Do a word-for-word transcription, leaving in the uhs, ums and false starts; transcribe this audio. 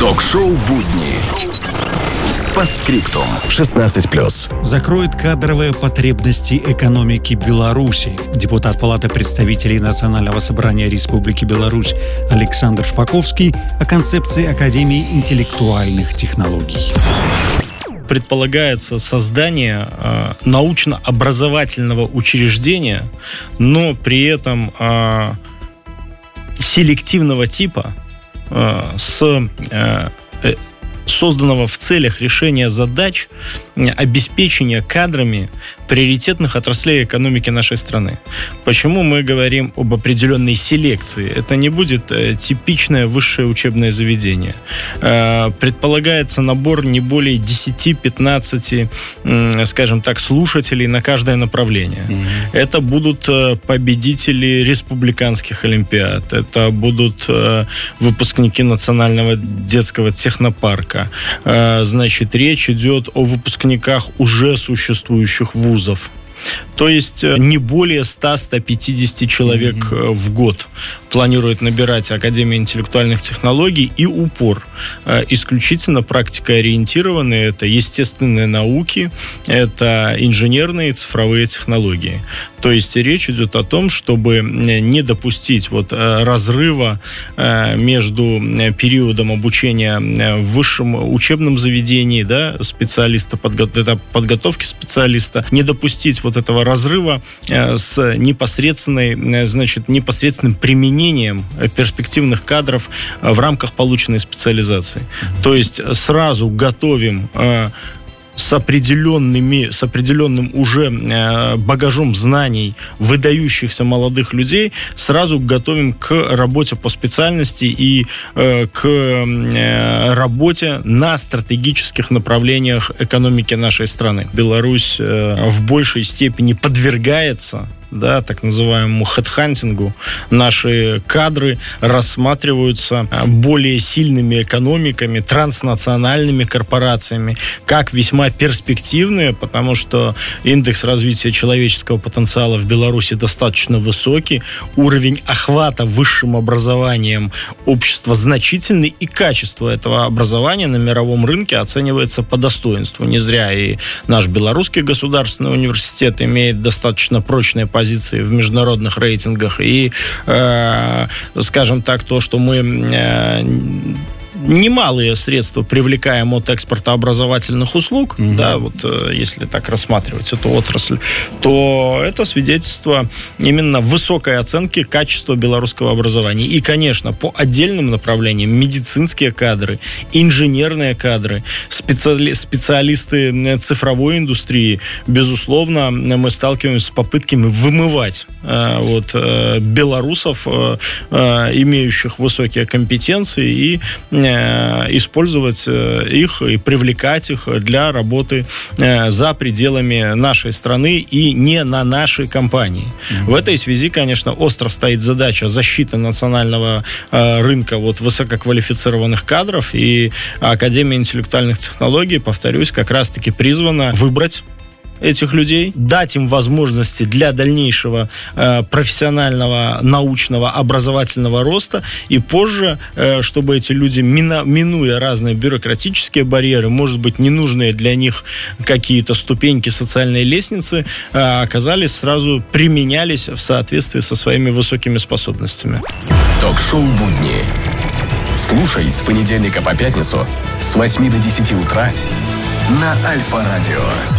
Ток-шоу «Будни». Постскриптум. шестнадцать плюс. Закроет кадровые потребности экономики Беларуси. Депутат Палаты представителей Национального собрания Республики Беларусь Александр Шпаковский о концепции Академии интеллектуальных технологий. Предполагается создание э, научно-образовательного учреждения, но при этом э, селективного типа, э, с э, созданного в целях решения задач обеспечения кадрами приоритетных отраслей экономики нашей страны. Почему мы говорим об определенной селекции? Это не будет э, типичное высшее учебное заведение. Э, предполагается набор не более десяти-пятнадцати, э, скажем так, слушателей на каждое направление. Mm-hmm. Это будут э, победители республиканских олимпиад, это будут э, выпускники Национального детского технопарка. Э, значит, речь идет о выпускниках уже существующих вузов. То есть не более ста - ста пятидесяти человек mm-hmm. в год планирует набирать Академия интеллектуальных технологий, и упор исключительно практикоориентированные. Это естественные науки, это инженерные и цифровые технологии. То есть речь идет о том, чтобы не допустить вот разрыва между периодом обучения в высшем учебном заведении, да, специалиста, подго- это подготовки специалиста, не допустить вот этого разрыва с непосредственной, значит, непосредственным применением перспективных кадров в рамках полученной специализации. Mm-hmm. То есть сразу готовим с определенными, с определенным уже э, багажом знаний выдающихся молодых людей, сразу готовим к работе по специальности и э, к э, работе на стратегических направлениях экономики нашей страны. Беларусь э, в большей степени подвергается, да, так называемому хедхантингу. Наши кадры рассматриваются более сильными экономиками, транснациональными корпорациями, как весьма перспективные, потому что индекс развития человеческого потенциала в Беларуси достаточно высокий, уровень охвата высшим образованием общества значительный, и качество этого образования на мировом рынке оценивается по достоинству. Не зря и наш Белорусский государственный университет имеет достаточно прочные позиции в международных рейтингах, и, э, скажем так, то, что мы э, немалые средства привлекаем от экспорта образовательных услуг, mm-hmm. да, вот э, если так рассматривать эту отрасль, то это свидетельство именно высокой оценки качества белорусского образования. И, конечно, по отдельным направлениям медицинские кадры, инженерные кадры, специали- специалисты цифровой индустрии, безусловно, мы сталкиваемся с попытками вымывать э, вот, э, белорусов, э, э, имеющих высокие компетенции, и использовать их и привлекать их для работы за пределами нашей страны и не на нашей компании. Mm-hmm. В этой связи, конечно, остро стоит задача защиты национального рынка вот высококвалифицированных кадров, и Академия интеллектуальных технологий, повторюсь, как раз-таки призвана выбрать этих людей, дать им возможности для дальнейшего э, профессионального, научного, образовательного роста, и позже, э, чтобы эти люди, мина, минуя разные бюрократические барьеры, может быть, ненужные для них какие-то ступеньки социальной лестницы, э, оказались сразу, применялись в соответствии со своими высокими способностями. Ток-шоу «Будни». Слушай с понедельника по пятницу с восьми до десяти утра на Альфа-радио.